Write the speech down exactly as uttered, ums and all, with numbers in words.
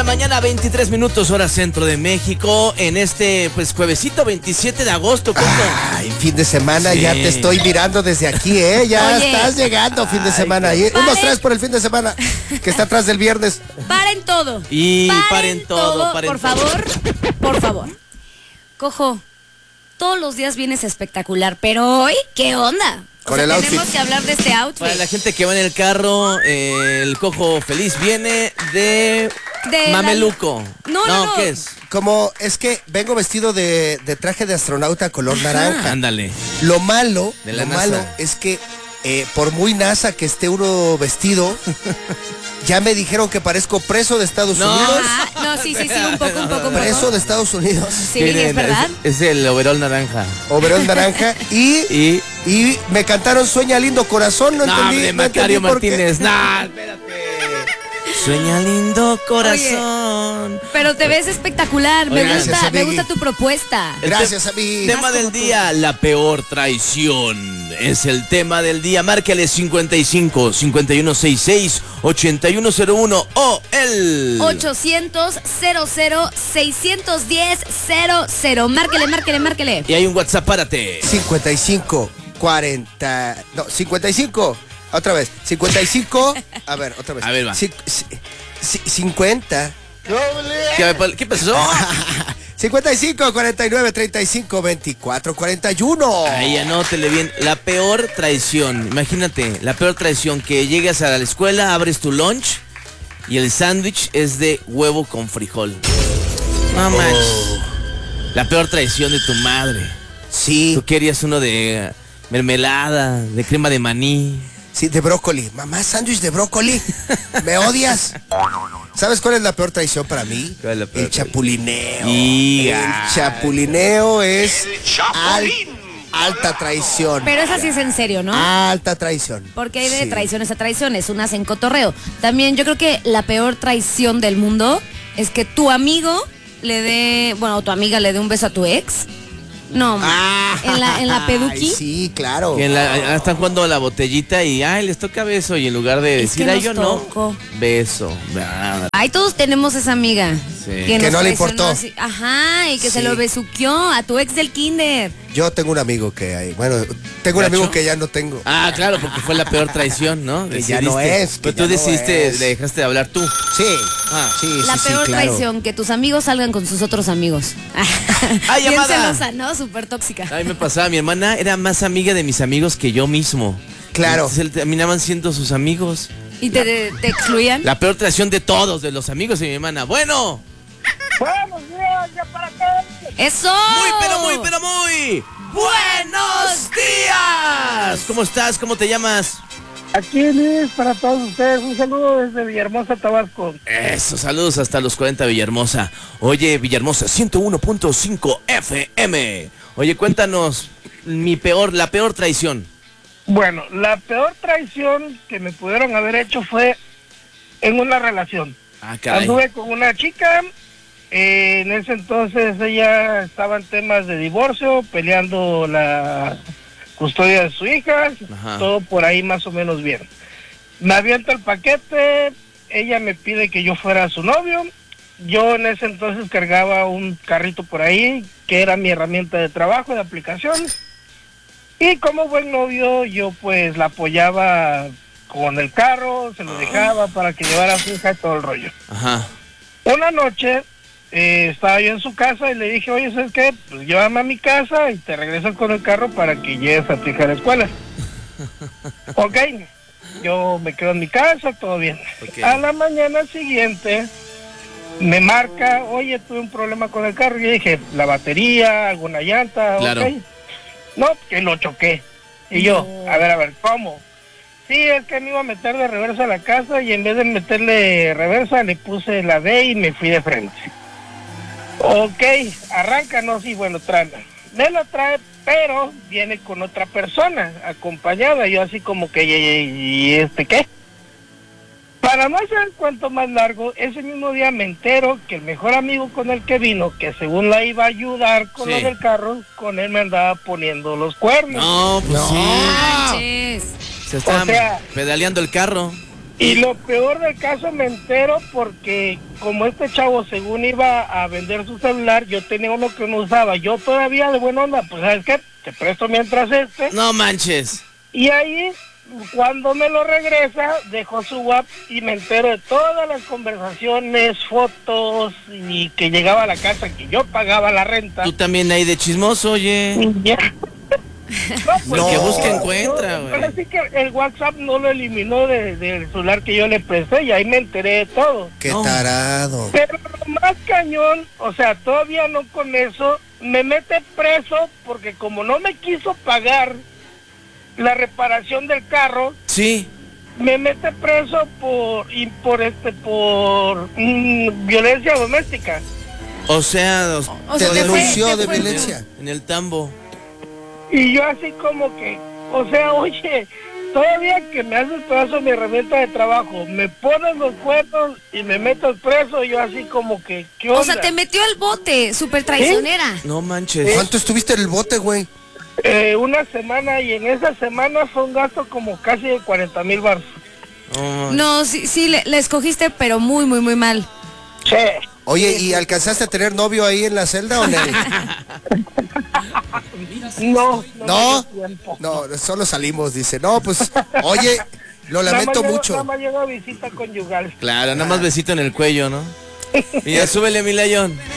mañana, veintitrés minutos, hora centro de México, en este, pues, juevesito veintisiete de agosto, Coco. Ay, fin de semana, sí. Ya te estoy mirando desde aquí, ¿eh? Ya Oye. estás llegando, fin de semana. Ay, unos tres por el fin de semana, que está atrás del viernes. Paren todo. Y paren, paren todo, todo, paren por todo. favor, por favor. Cojo, todos los días vienes espectacular, pero hoy, ¿qué onda? O Con sea, el tenemos outfit. que hablar de este outfit. Para la gente que va en el carro, eh, el Cojo Feliz viene de, De Mameluco. La... No, no, no. ¿Qué es? Como es que vengo vestido de, de traje de astronauta color naranja. Ándale. Lo malo, De la lo NASA. malo es que eh, por muy NASA que esté uno vestido, ya me dijeron que parezco preso de Estados No. Unidos. Ah, no, sí, sí, sí, un poco, un poco, un poco. Preso de Estados Unidos. Sí, es verdad. Es, es el overol naranja. Overol naranja y, Y... y me cantaron Sueña lindo corazón, no, No, entendí. de no Macario entendí por qué. Martínez. No, espérate. Sueña lindo corazón. Pero te ves espectacular, me Oigan, gusta, gracias, me Amigui. gusta tu propuesta. El Gracias te- a mí. Tema del día, la peor traición. Es el tema del día. Márcale cincuenta y cinco, cincuenta y uno sesenta y seis, ochenta y uno cero uno o el ochocientos, cero cero, seiscientos diez, cero cero. Márquele, márquele, márquele. Y hay un WhatsApp, párate. cincuenta y cinco, cuarenta, no, cincuenta y cinco, otra vez, cincuenta y cinco, a ver, otra vez. A ver, va. Ci- ci- ci- cincuenta. ¿Qué, qué pasó? cincuenta y cinco, cuarenta y nueve, treinta y cinco, veinticuatro, cuarenta y uno. Ahí anótele bien. La peor traición. Imagínate, la peor traición, que llegas a la escuela, abres tu lunch y el sándwich es de huevo con frijol. No manches. La peor traición de tu madre. Sí, Tú querías uno de mermelada, de crema de maní. sí, de brócoli. Mamá, sándwich de brócoli. ¿Me odias? ¿Sabes cuál es la peor traición para mí? ¿Cuál es la peor El chapulineo. Y- El chapulineo es al- alta traición. Pero esa sí es en serio, ¿no? Alta traición. Porque hay de Sí. traiciones a traiciones, unas en cotorreo. También yo creo que la peor traición del mundo es que tu amigo le dé, bueno, o tu amiga le dé un beso a tu ex. No, Ah, en la, en la peduqui. ay, sí, claro. Que en la- ah, están jugando a la botellita y ay, les toca beso. Y en lugar de Es decir, que ay, nos yo tocó. no, beso. Ah, Ay, todos tenemos esa amiga. Sí. Que nos no le traicionó importó. así. Ajá, y que se Sí. lo besuqueó a tu ex del kinder. Yo tengo un amigo que hay, bueno, tengo un ¿Gacho? amigo que ya no tengo. Ah, claro, porque fue la peor traición, ¿no? Que ya no es, que Pero tú ya no decidiste, es. le dejaste de hablar tú. Sí, Ah. sí, La sí, peor sí, claro. traición, que tus amigos salgan con sus otros amigos. ¡Ay, Bien llamada! celosa, ¿no? Súper tóxica. A mí me pasaba, mi hermana era más amiga de mis amigos que yo mismo. Claro. Entonces, terminaban siendo sus amigos. ¿Y te, te, te excluían? La peor traición de todos, de los amigos de mi hermana. Bueno, Buenos días, ya para qué. ¡Eso! muy, pero muy, pero muy. ¡Buenos días! ¿Cómo estás? ¿Cómo te llamas? Aquí Luis, para todos ustedes, un saludo desde Villahermosa, Tabasco. Eso, saludos hasta los cuarenta, Villahermosa. Oye, Villahermosa, ciento uno punto cinco F M. Oye, cuéntanos, mi peor, la peor traición. Bueno, la peor traición que me pudieron haber hecho fue en una relación. Ah, caray. Anduve con una chica, eh, en ese entonces ella estaba en temas de divorcio, peleando la custodia de su hija, Ajá. todo por ahí más o menos bien. Me avienta el paquete, ella me pide que yo fuera su novio. Yo en ese entonces cargaba un carrito por ahí, que era mi herramienta de trabajo, de aplicación. Y como buen novio, yo pues la apoyaba con el carro, se lo dejaba para que llevara a su hija y todo el rollo. Ajá. Una noche eh, estaba yo en su casa y le dije, oye, ¿sabes qué? Pues llévame a mi casa y te regresas con el carro para que lleves a tu hija a la escuela. Ok, yo me quedo en mi casa, todo bien. Ok. A la mañana siguiente me marca, oye, tuve un problema con el carro. Y yo dije, la batería, alguna llanta, Claro. ok. No, que lo choqué. Y yo, a ver, a ver, ¿cómo? Sí, es que me iba a meter de reversa a la casa y en vez de meterle reversa le puse la D y me fui de frente. Ok, arranca, no, sí, bueno, tráela. Me la trae, pero viene con otra persona, acompañada. Yo así como que, ¿y, y este qué? Para no hacer el cuento más largo, ese mismo día me entero que el mejor amigo con el que vino, que según la iba a ayudar con Sí. lo del carro, con él me andaba poniendo los cuernos. No, pues No. sí. Manches. Se estaban O sea- pedaleando el carro. Y lo peor del caso me entero porque como este chavo según iba a vender su celular, yo tenía uno que no usaba. Yo todavía de buena onda, pues ¿sabes qué? Te presto mientras este. No manches. Y ahí, cuando me lo regresa, dejó su WhatsApp y me entero de todas las conversaciones, fotos y que llegaba a la casa, que yo pagaba la renta. Tú también ahí de chismoso, oye. Y ya. No, pues, El que No. busca encuentra, güey. Ahora sí que el WhatsApp no lo eliminó de- del celular que yo le presté y ahí me enteré de todo. Qué No. tarado. Pero lo más cañón, o sea, todavía no con eso, me mete preso porque como no me quiso pagar la reparación del carro, Sí. me mete preso por y por este por mm, violencia doméstica. O sea, O Te sea, te denunció fue- te de fue- violencia. en el tambo. Y yo así como que, o sea, oye, todavía que me haces pedazo de mi herramienta de trabajo, me pones los cuernos y me metes preso, yo así como que, ¿qué onda? O sea, te metió al bote, súper traicionera. No manches. ¿Cuánto estuviste en el bote, güey? Eh, una semana y en esa semana fue un gasto como casi de cuarenta mil baros. No, No, sí, sí, le, le escogiste, pero muy, muy, muy mal. Sí. Oye, ¿y alcanzaste a tener novio ahí en la celda o no? No, no. ¿No? me dio tiempo. No, solo salimos, dice. No, pues, oye, lo Nada más lamento llego- mucho. Nada más llego a visita conyugal. claro, nada más besito en el cuello, ¿no? Y ya súbele, mi Layón.